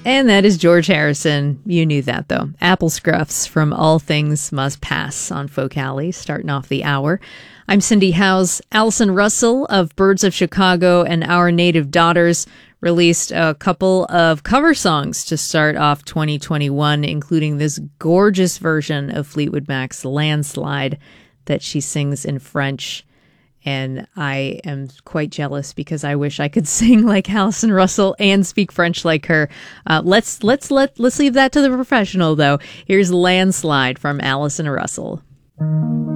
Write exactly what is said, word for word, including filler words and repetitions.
And that is George Harrison. You knew that, though. Apple Scruffs from All Things Must Pass on Folk Alley, starting off the hour. I'm Cindy Howes. Allison Russell of Birds of Chicago and Our Native Daughters released a couple of cover songs to start off twenty twenty-one, including this gorgeous version of Fleetwood Mac's Landslide that she sings in French. And I am quite jealous because I wish I could sing like Allison Russell and speak French like her. Uh, let's let's let let's leave that to the professional, though. Here's Landslide from Allison Russell.